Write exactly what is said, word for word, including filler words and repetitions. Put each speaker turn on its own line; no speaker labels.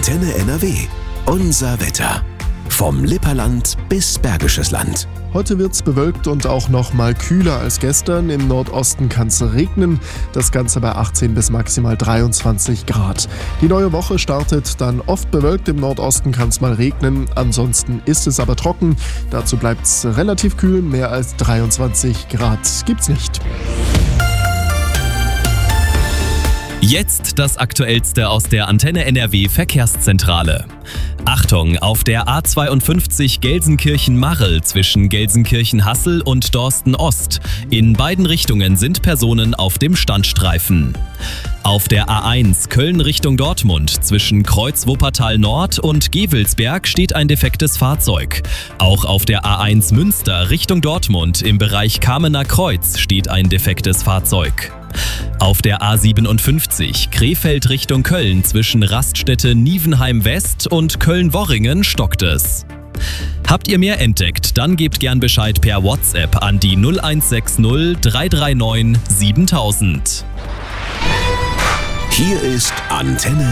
Antenne N R W. Unser Wetter. Vom Lipperland bis Bergisches Land.
Heute wird's bewölkt und auch noch mal kühler als gestern. Im Nordosten kann's regnen. Das Ganze bei achtzehn bis maximal dreiundzwanzig Grad. Die neue Woche startet dann oft bewölkt. Im Nordosten kann's mal regnen. Ansonsten ist es aber trocken. Dazu bleibt's relativ kühl. Mehr als dreiundzwanzig Grad gibt's nicht.
Jetzt das Aktuellste aus der Antenne N R W Verkehrszentrale. Achtung, auf der A zweiundfünfzig Gelsenkirchen-Marl zwischen Gelsenkirchen-Hassel und Dorsten-Ost. In beiden Richtungen sind Personen auf dem Standstreifen. Auf der A eins Köln Richtung Dortmund zwischen Kreuz Wuppertal Nord und Gevelsberg steht ein defektes Fahrzeug. Auch auf der A eins Münster Richtung Dortmund im Bereich Kamener Kreuz steht ein defektes Fahrzeug. Auf der A siebenundfünfzig Krefeld Richtung Köln zwischen Raststätte Nievenheim West und Köln-Worringen stockt es. Habt ihr mehr entdeckt, dann gebt gern Bescheid per WhatsApp an die null eins sechs null drei drei neun siebentausend.
Hier ist Antenne